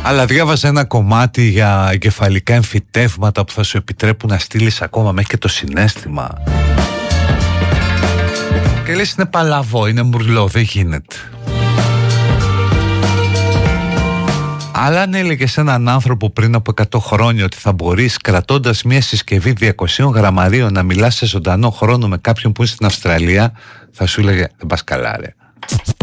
Αλλά διάβαζα ένα κομμάτι για εγκεφαλικά εμφυτεύματα που θα σου επιτρέπουν να στείλεις ακόμα μέχρι και το συναίσθημα. Και λες είναι παλαβό, είναι μουρλό, δεν γίνεται. Αλλά αν έλεγε σε έναν άνθρωπο πριν από 100 χρόνια ότι θα μπορείς κρατώντας μια συσκευή 200 γραμμαρίων να μιλάς σε ζωντανό χρόνο με κάποιον που είναι στην Αυστραλία, θα σου έλεγε δεν πας καλά ρε.